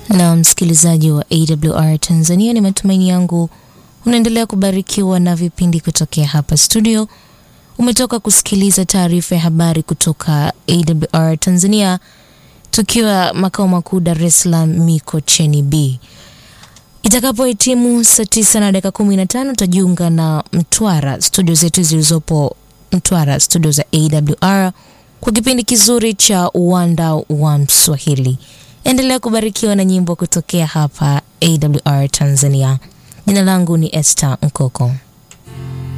Na msikilizaji wa AWR Tanzania, ni matumaini yangu unaendelea kubarikiwa na vipindi kutokea hapa studio. Umetoka kusikiliza taarifa ya habari kutoka AWR Tanzania, tukiwa makao makuu Dar es Salaam Mikocheni B. Itakapohitimu saa 9:15 tutajiunga na Mtwara, studio zetu zilizopo Mtwara, studio za AWR, kwa kipindi kizuri cha Uwanda wa Mswahili. Endelea kubarikiwa na nyimbo kutokea hapa AWR Tanzania. Jina langu ni Esther Nkoko.